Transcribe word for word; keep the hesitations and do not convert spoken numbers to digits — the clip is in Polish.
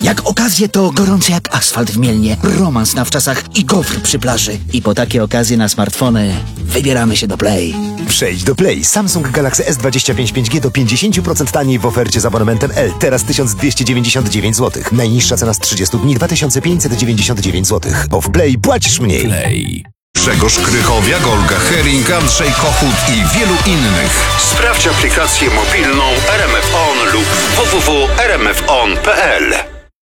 Jak okazje to gorące jak asfalt w Mielnie, romans na wczasach i gofr przy plaży. I po takie okazje na smartfony wybieramy się do Play. Przejdź do Play. Samsung Galaxy S dwadzieścia pięć pięć G do pięćdziesiąt procent taniej w ofercie z abonamentem L. Teraz tysiąc dwieście dziewięćdziesiąt dziewięć złotych. Najniższa cena z trzydziestu dni dwa tysiące pięćset dziewięćdziesiąt dziewięć złotych. Bo w Play płacisz mniej. Play. Grzegorz Krychowia, Olga Hering, Andrzej Kochut i wielu innych. Sprawdź aplikację mobilną R M F On lub w w w kropka r m f on kropka p l.